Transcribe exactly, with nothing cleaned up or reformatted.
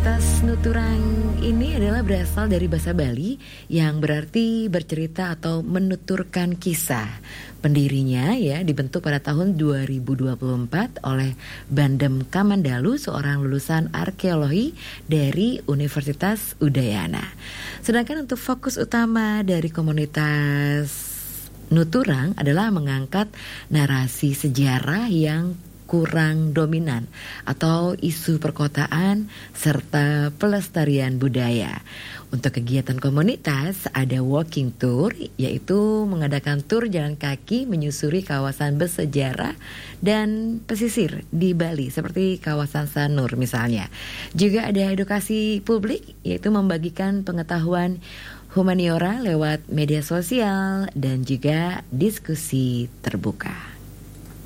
Komunitas Nuturang ini adalah berasal dari bahasa Bali yang berarti bercerita atau menuturkan kisah. Pendirinya ya dibentuk pada tahun dua ribu dua puluh empat oleh Bandem Kamandalu, seorang lulusan arkeologi dari Universitas Udayana. Sedangkan untuk fokus utama dari komunitas Nuturang adalah mengangkat narasi sejarah yang kurang dominan atau isu perkotaan serta pelestarian budaya. Untuk kegiatan komunitas ada walking tour, yaitu mengadakan tur jalan kaki menyusuri kawasan bersejarah dan pesisir di Bali seperti kawasan Sanur misalnya. Juga ada edukasi publik, yaitu membagikan pengetahuan humaniora lewat media sosial dan juga diskusi terbuka.